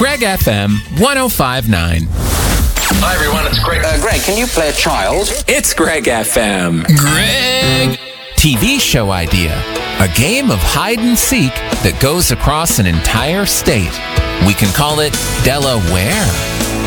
Greg FM 1059. Hi, everyone. It's Greg. Greg, can you play a child? It's Greg FM. Greg! TV show idea. A game of hide and seek that goes across an entire state. We can call it Delaware.